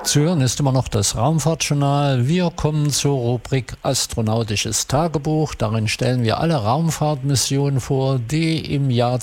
Zu hören ist immer noch das Raumfahrtjournal. Wir kommen zur Rubrik Astronautisches Tagebuch. Darin stellen wir alle Raumfahrtmissionen vor, die im Jahr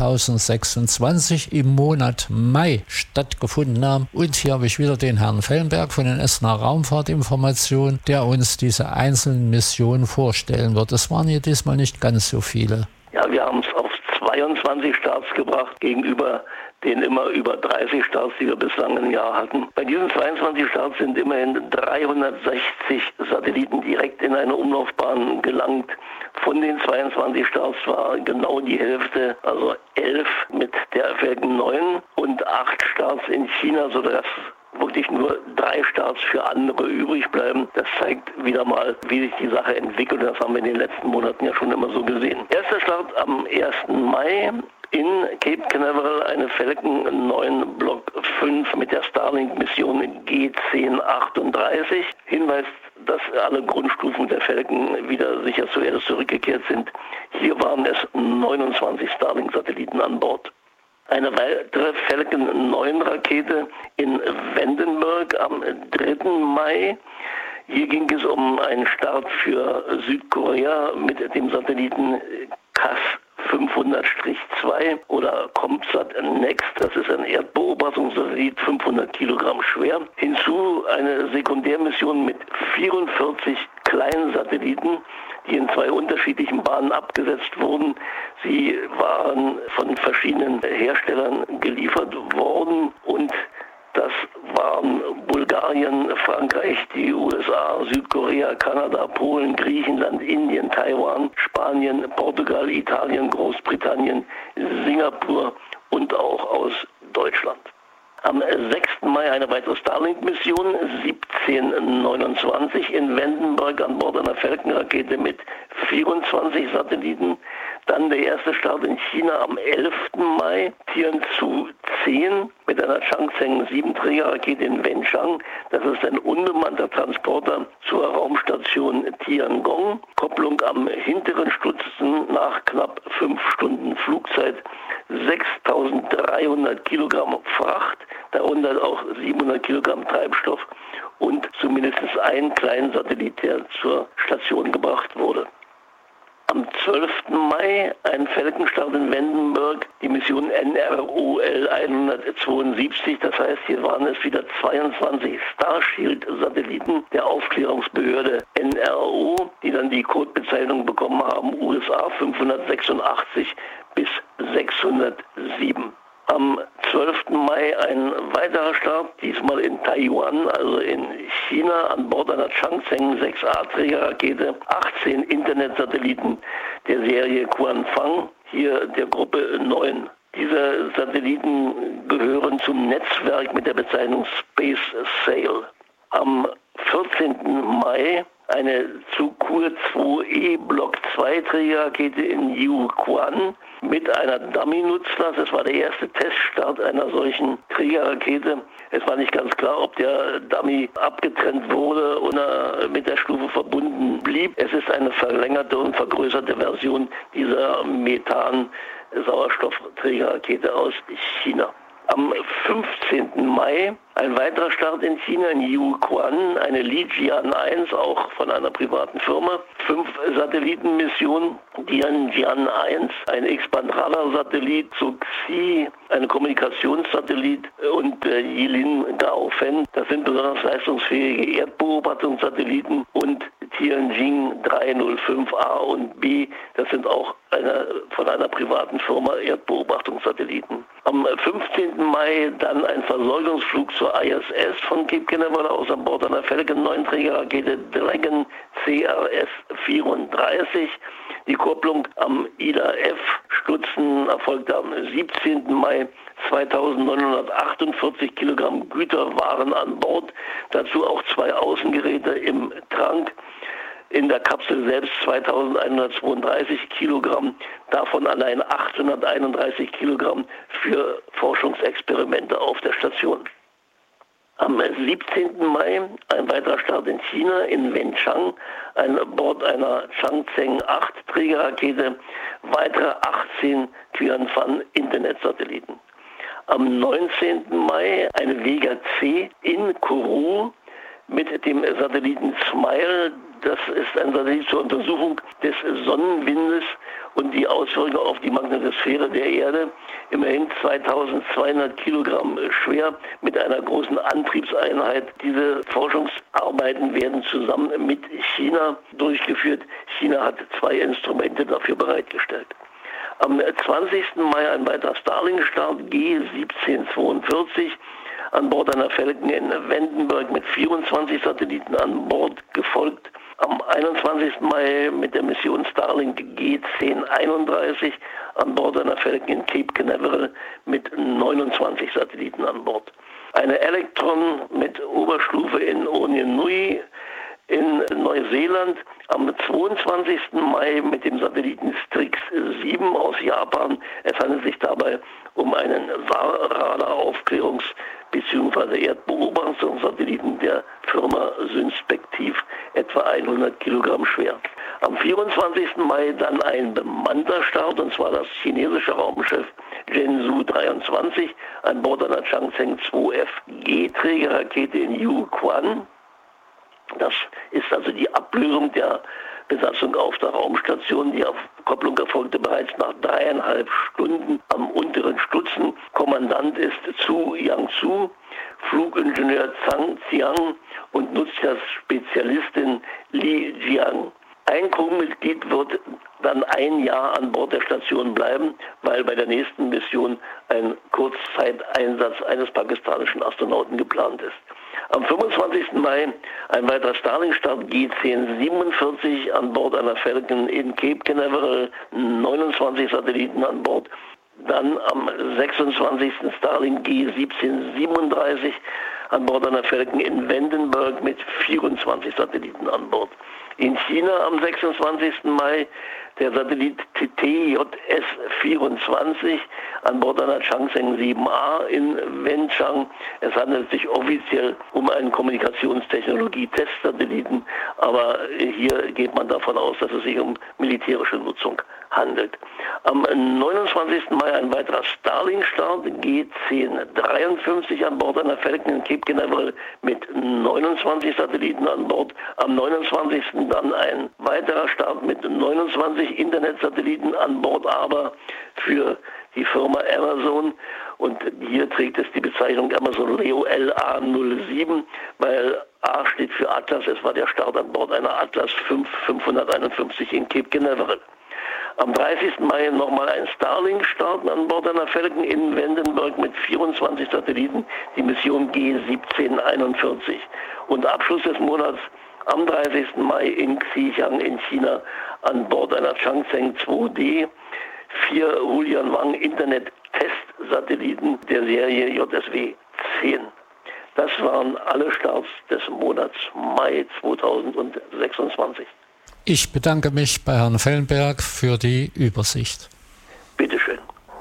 2026 im Monat Mai stattgefunden haben. Und hier habe ich wieder den Herrn Fellenberg von den Essener Raumfahrtinformationen, der uns diese einzelnen Missionen vorstellen wird. Es waren hier diesmal nicht ganz so viele. Ja, wir haben es auf 22 Starts gebracht gegenüber den immer über 30 Starts, die wir bislang im Jahr hatten. Bei diesen 22 Starts sind immerhin 360 Satelliten direkt in eine Umlaufbahn gelangt. Von den 22 Starts war genau die Hälfte, also 11 mit der Falcon 9 und 8 Starts in China, sodass wirklich nur 3 Starts für andere übrig bleiben. Das zeigt wieder mal, wie sich die Sache entwickelt. Das haben wir in den letzten Monaten ja schon immer so gesehen. Erster Start am 1. Mai. In Cape Canaveral eine Falcon 9 Block 5 mit der Starlink-Mission G1038. Hinweis, dass alle Grundstufen der Falcon wieder sicher zur Erde zurückgekehrt sind. Hier waren es 29 Starlink-Satelliten an Bord. Eine weitere Falcon 9 Rakete in Vandenberg am 3. Mai. Hier ging es um einen Start für Südkorea mit dem Satelliten CAS 500-2 oder COMSAT Next, das ist ein Erdbeobachtungssatellit, 500 Kilogramm schwer. Hinzu eine Sekundärmission mit 44 kleinen Satelliten, die in 2 unterschiedlichen Bahnen abgesetzt wurden. Sie waren von verschiedenen Herstellern geliefert worden und das waren Bulgarien, Frankreich, die USA, Südkorea, Kanada, Polen, Griechenland, Indien, Taiwan, Spanien, Portugal, Italien, Großbritannien, Singapur und auch aus Deutschland. Am 6. Mai eine weitere Starlink-Mission, 1729 in Vandenberg an Bord einer Falcon-Rakete mit 24 Satelliten. Dann der erste Start in China am 11. Mai, Tianzhou 10 mit einer Changzheng 7-Träger-Rakete in Wenchang. Das ist ein unbemannter Transporter zur Raumstation Tiangong. Kopplung am hinteren Stutzen nach knapp 5 Stunden Flugzeit. 6.300 Kilogramm Fracht, darunter auch 700 Kilogramm Treibstoff und zumindest einen kleinen Satellit, der zur Station gebracht wurde. Am 12. Mai ein Falcon-Start in Vandenberg, die Mission NROL 172, das heißt, hier waren es wieder 22 Starshield-Satelliten der Aufklärungsbehörde NRO, die dann die Codebezeichnung bekommen haben, USA 586 bis 607. Am 12. Mai ein weiterer Start, diesmal in Taiwan, also in China, an Bord einer Changzheng 6A-Trägerrakete, 18 Internetsatelliten der Serie Quanfang, hier der Gruppe 9. Diese Satelliten gehören zum Netzwerk mit der Bezeichnung Space Sail. Am 14. Mai eine Tsukuo-2E Block 2 Trägerrakete in Yuquan mit einer Dummy-Nutzlast. Es war der erste Teststart einer solchen Trägerrakete. Es war nicht ganz klar, ob der Dummy abgetrennt wurde oder mit der Stufe verbunden blieb. Es ist eine verlängerte und vergrößerte Version dieser Methan-Sauerstoffträgerrakete aus China. Am 15. Mai ein weiterer Start in China in Yuquan, eine Lijian 1, auch von einer privaten Firma. 5 Satellitenmissionen, Tianjian 1, ein X-Band-Radar-Satellit, Zuxi, eine Kommunikationssatellit und Yilin Gaofen. Das sind besonders leistungsfähige Erdbeobachtungssatelliten und Tianjin 305A und B, das sind auch von einer privaten Firma Erdbeobachtungssatelliten. Am 15. Mai dann ein Versorgungsflug zur ISS von Cape Canaveral aus an Bord einer Falcon 9 Trägerrakete Dragon CRS 34. Die Kopplung am IDA-F-Stutzen erfolgte am 17. Mai. 2.948 Kilogramm Güterwaren an Bord, dazu auch 2 Außengeräte im Trank. In der Kapsel selbst 2.132 Kilogramm, davon allein 831 Kilogramm für Forschungsexperimente auf der Station. Am 17. Mai ein weiterer Start in China, in Wenchang, an Bord einer Changzheng 8 Trägerrakete, weitere 18 Tianfan Internetsatelliten. Am 19. Mai eine Vega C in Kourou mit dem Satelliten SMILE. Das ist ein Satellit zur Untersuchung des Sonnenwindes und die Auswirkungen auf die Magnetosphäre der Erde. Immerhin 2200 Kilogramm schwer mit einer großen Antriebseinheit. Diese Forschungsarbeiten werden zusammen mit China durchgeführt. China hat 2 Instrumente dafür bereitgestellt. Am 20. Mai ein weiterer Starlink-Start, G1742, an Bord einer Falcon in Vandenberg mit 24 Satelliten an Bord, gefolgt am 21. Mai mit der Mission Starlink G1031 an Bord einer Falcon in Cape Canaveral mit 29 Satelliten an Bord. Eine Electron mit Oberstufe in Onionnui in Neuseeland am 22. Mai mit dem Satelliten Strix 7 aus Japan. Es handelt sich dabei um einen SAR-Radar-Aufklärungs- bzw. Erdbeobachtungssatelliten der Firma Synspektiv, etwa 100 Kilogramm schwer. Am 24. Mai dann ein bemannter Start, und zwar das chinesische Raumschiff Zhenzhou 23 an Bord einer Changzheng 2F G-Trägerrakete in Yuquan. Das ist also die Ablösung der Besatzung auf der Raumstation. Die Kopplung erfolgte bereits nach 3,5 Stunden am unteren Stutzen. Kommandant ist Zhu Yangzu, Flugingenieur Zhang Xiang und Nutzlast-Spezialistin Li Jiang. Ein Crewmitglied wird dann ein Jahr an Bord der Station bleiben, weil bei der nächsten Mission ein Kurzzeiteinsatz eines pakistanischen Astronauten geplant ist. Am 25. Mai ein weiterer Starlink-Start G1047 an Bord einer Falcon in Cape Canaveral, 29 Satelliten an Bord. Dann am 26. Starlink G1737 an Bord einer Falcon in Vandenberg mit 24 Satelliten an Bord. In China am 26. Mai der Satellit TJS-24 an Bord einer Changzheng 7A in Wenchang. Es handelt sich offiziell um einen Kommunikationstechnologie-Testsatelliten, aber hier geht man davon aus, dass es sich um militärische Nutzung handelt. Am 29. Mai ein weiterer Starlink-Start, G1053 an Bord einer Falcon in Cape Canaveral mit 29 Satelliten an Bord. Am 29. dann ein weiterer Start mit 29 Internetsatelliten an Bord, aber für die Firma Amazon. Und hier trägt es die Bezeichnung Amazon Leo LA07, weil A steht für Atlas. Es war der Start an Bord einer Atlas 551 in Cape Canaveral. Am 30. Mai nochmal ein Starlink-Start an Bord einer Falcon in Vandenberg mit 24 Satelliten, die Mission G1741. Und Abschluss des Monats am 30. Mai in Xichang in China an Bord einer Changzheng 2D 4 Hulian-Wang Internet-Testsatelliten der Serie JSW 10. Das waren alle Starts des Monats Mai 2026. Ich bedanke mich bei Herrn Fellenberg für die Übersicht. Bitte schön.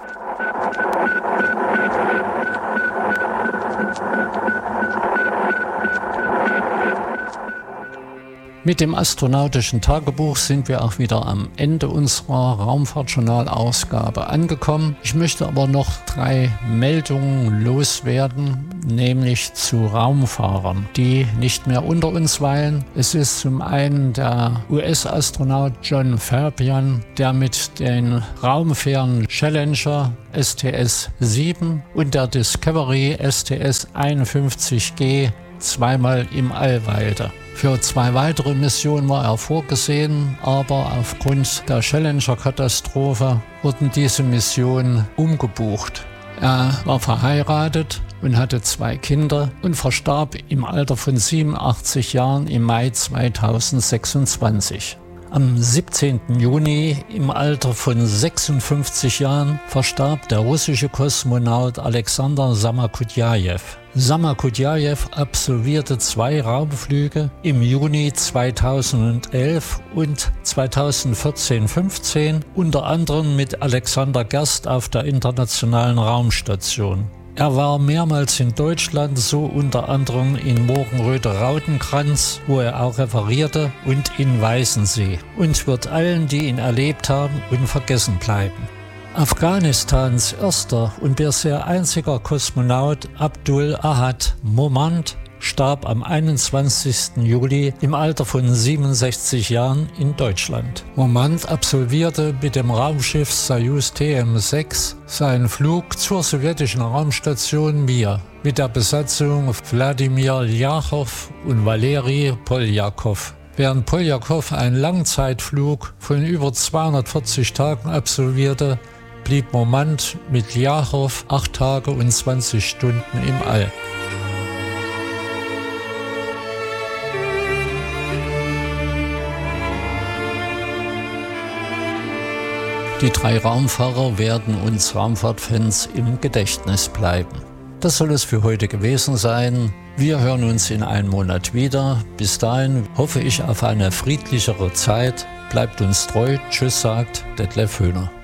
Mit dem astronautischen Tagebuch sind wir auch wieder am Ende unserer Raumfahrtjournal-Ausgabe angekommen. Ich möchte aber noch 3 Meldungen loswerden, nämlich zu Raumfahrern, die nicht mehr unter uns weilen. Es ist zum einen der US-Astronaut John Fabian, der mit den Raumfähren Challenger STS-7 und der Discovery STS-51G zweimal im All weilte. Für 2 weitere Missionen war er vorgesehen, aber aufgrund der Challenger-Katastrophe wurden diese Missionen umgebucht. Er war verheiratet und hatte 2 Kinder und verstarb im Alter von 87 Jahren im Mai 2026. Am 17. Juni im Alter von 56 Jahren verstarb der russische Kosmonaut Alexander Samakudjajew. Samakudjajew absolvierte 2 Raumflüge im Juni 2011 und 2014-15, unter anderem mit Alexander Gerst auf der Internationalen Raumstation. Er war mehrmals in Deutschland, so unter anderem in Morgenröder-Rautenkranz, wo er auch referierte, und in Weißensee, und wird allen, die ihn erlebt haben, unvergessen bleiben. Afghanistans erster und bisher einziger Kosmonaut Abdul Ahad Momand starb am 21. Juli im Alter von 67 Jahren in Deutschland. Momand absolvierte mit dem Raumschiff Soyuz TM-6 seinen Flug zur sowjetischen Raumstation Mir mit der Besatzung Wladimir Ljachow und Valeri Poljakow. Während Poljakow einen Langzeitflug von über 240 Tagen absolvierte, blieb Momand mit Ljachow 8 Tage und 20 Stunden im All. Die 3 Raumfahrer werden uns Raumfahrtfans im Gedächtnis bleiben. Das soll es für heute gewesen sein. Wir hören uns in einem Monat wieder. Bis dahin hoffe ich auf eine friedlichere Zeit. Bleibt uns treu. Tschüss, sagt Detlef Höhner.